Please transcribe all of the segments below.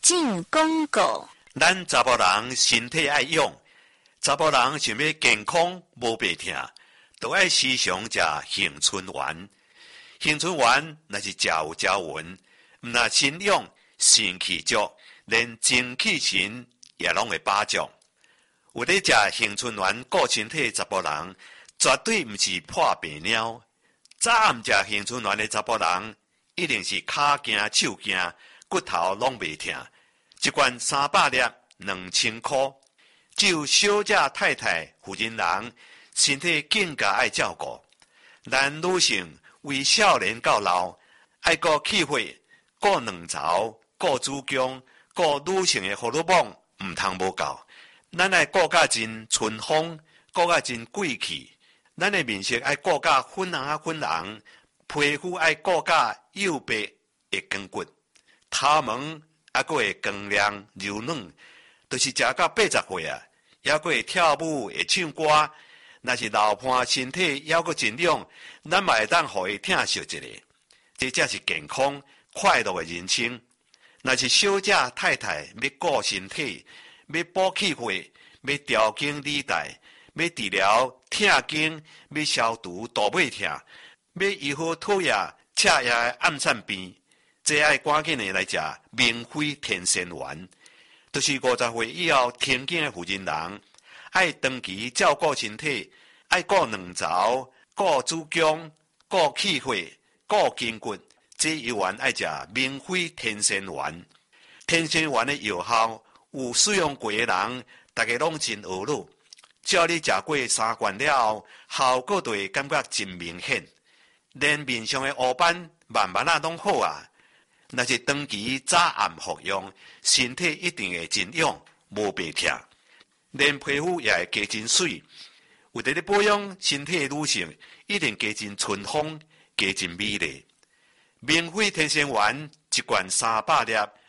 进广告。 咱查甫人身体爱养，查甫人想要健康无白痛，就爱时常食杏春丸。杏春丸若是食有条纹，毋若身养肾气足，连精气神也拢会保障。有咧食杏春丸顾身体的查甫人，绝对毋是破病鸟。早毋食杏春丸的查甫人，一定是骹惊手惊，骨头拢袂痛。一罐300粒，2000块。只有小姐太太、妇人人身体更加爱照顾。咱女性为少年到老，爱顾气血、顾卵巢、顾子宫、顾女性的荷尔蒙，毋通无够。咱爱顾甲真春风，顾甲真贵气。咱的面色爱顾甲粉红，皮肤爱顾甲幼白会光骨，头毛还佫会光亮柔软。就是食到80岁啊，还佫会跳舞会唱歌。若是老伴身体还佫真亮，咱嘛会当互伊疼惜一下。这才是健康快乐的人生。若是小姐太太要顾身体，要补气血，要调经理带，要治疗痛经，要消除大尾痛，要医好讨厌赤夜的暗散病，这爱赶紧的来食明辉天仙丸。就是50岁以后停经的妇人人，爱长期照顾身体，爱顾卵巢、顾子宫、顾气血、顾筋骨，这一丸爱食明辉天仙丸。天仙丸的药效，有使用过的人，大家拢真学乐。只要你食过3罐了后，效果就会感觉真明显，连面上的黑斑慢慢拢好啊。若是长期早暗服用，身体一定会真痒，无白痛，连皮肤也会加真水。有在咧保养身体的女性，一定加真春风，加真美丽。明辉天仙丸一罐300粒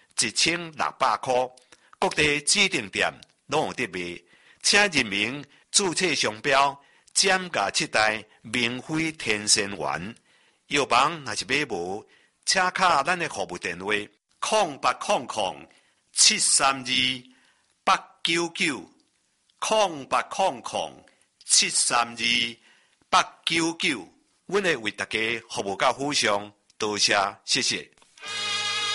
，1600块，各地指定店拢有得卖。请认明注册商标，减价7代明辉天仙丸。药房若是买无，请卡咱的服务电话0800-732-899，0800-732-899，阮会为大家服务到府上，多谢，谢谢。